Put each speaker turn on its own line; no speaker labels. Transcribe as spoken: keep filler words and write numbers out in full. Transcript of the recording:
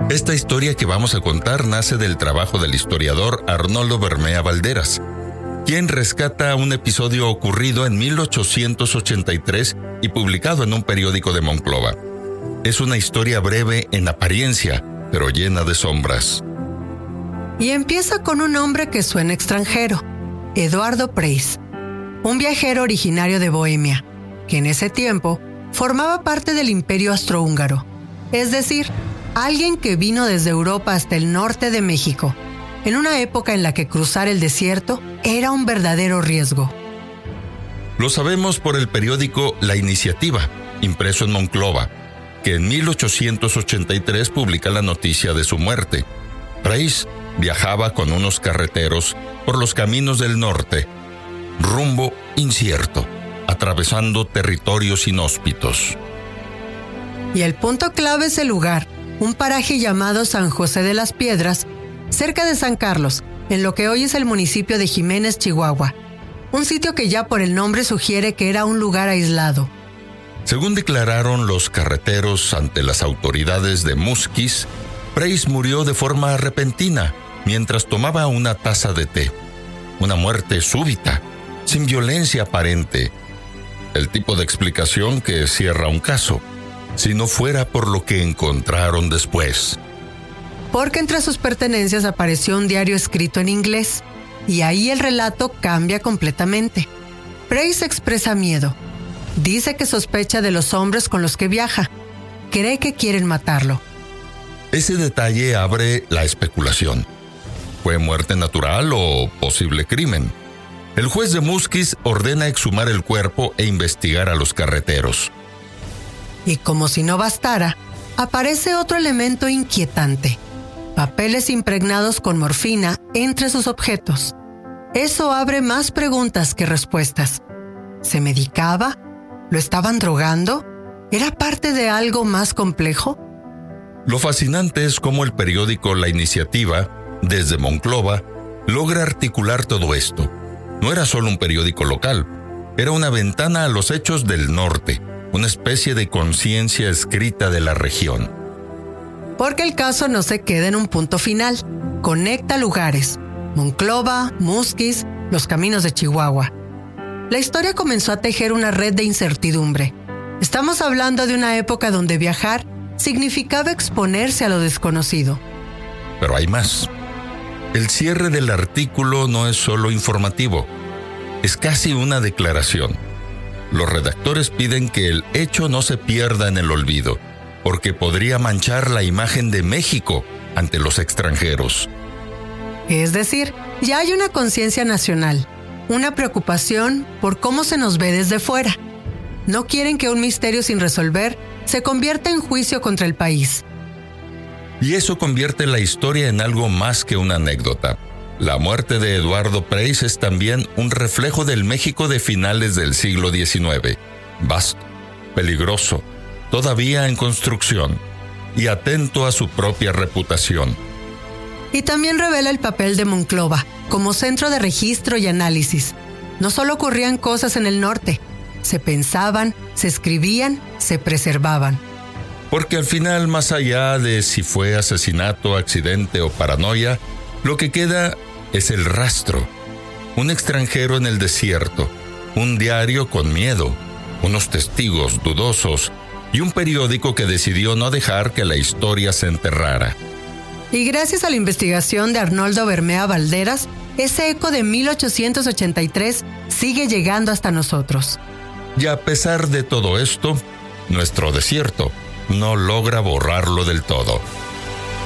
Esta historia que vamos a contar nace del trabajo del historiador Arnoldo Bermea Valderas, quien rescata un episodio ocurrido en mil ochocientos ochenta y tres y publicado en un periódico de Monclova. Es una historia breve en apariencia, pero llena de sombras.
Y empieza con un nombre que suena extranjero, Eduardo Preis, un viajero originario de Bohemia, que en ese tiempo formaba parte del Imperio Austrohúngaro, es decir, alguien que vino desde Europa hasta el norte de México, en una época en la que cruzar el desierto era un verdadero riesgo.
Lo sabemos por el periódico La Iniciativa, impreso en Monclova, que en mil ochocientos ochenta y tres publica la noticia de su muerte. Preis viajaba con unos carreteros por los caminos del norte, rumbo incierto, atravesando territorios inhóspitos.
Y el punto clave es el lugar, un paraje llamado San José de las Piedras, cerca de San Carlos, en lo que hoy es el municipio de Jiménez, Chihuahua. Un sitio que ya por el nombre sugiere que era un lugar aislado.
Según declararon los carreteros ante las autoridades de Musquis, Preis murió de forma repentina mientras tomaba una taza de té. Una muerte súbita, sin violencia aparente. El tipo de explicación que cierra un caso, si no fuera por lo que encontraron después.
Porque entre sus pertenencias apareció un diario escrito en inglés, y ahí el relato cambia completamente. Preis expresa miedo. Dice que sospecha de los hombres con los que viaja. Cree que quieren matarlo.
Ese detalle abre la especulación. ¿Fue muerte natural o posible crimen? El juez de Musquis ordena exhumar el cuerpo e investigar a los carreteros.
Y como si no bastara, aparece otro elemento inquietante. Papeles impregnados con morfina entre sus objetos. Eso abre más preguntas que respuestas. ¿Se medicaba? ¿Lo estaban drogando? ¿Era parte de algo más complejo?
Lo fascinante es cómo el periódico La Iniciativa, desde Monclova, logra articular todo esto. No era solo un periódico local, era una ventana a los hechos del norte, una especie de conciencia escrita de la región.
Porque el caso no se queda en un punto final, conecta lugares, Monclova, Musquis, los caminos de Chihuahua. La historia comenzó a tejer una red de incertidumbre. Estamos hablando de una época donde viajar significaba exponerse a lo desconocido.
Pero hay más. El cierre del artículo no es solo informativo, es casi una declaración. Los redactores piden que el hecho no se pierda en el olvido, porque podría manchar la imagen de México ante los extranjeros.
Es decir, ya hay una conciencia nacional, una preocupación por cómo se nos ve desde fuera. No quieren que un misterio sin resolver se convierta en juicio contra el país.
Y eso convierte la historia en algo más que una anécdota. La muerte de Eduardo Preis es también un reflejo del México de finales del siglo diecinueve. Vasto, peligroso, todavía en construcción y atento a su propia reputación.
Y también revela el papel de Monclova como centro de registro y análisis. No solo ocurrían cosas en el norte, se pensaban, se escribían, se preservaban.
Porque al final, más allá de si fue asesinato, accidente o paranoia, lo que queda es el rastro. Un extranjero en el desierto, un diario con miedo, unos testigos dudosos y un periódico que decidió no dejar que la historia se enterrara.
Y gracias a la investigación de Arnoldo Bermea Valderas, ese eco de mil ochocientos ochenta y tres sigue llegando hasta nosotros.
Y a pesar de todo esto, nuestro desierto no logra borrarlo del todo.